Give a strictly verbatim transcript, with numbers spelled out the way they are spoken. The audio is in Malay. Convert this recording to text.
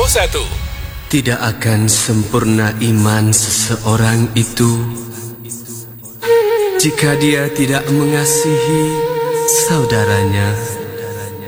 satu. Tidak akan sempurna iman seseorang itu jika dia tidak mengasihi saudaranya.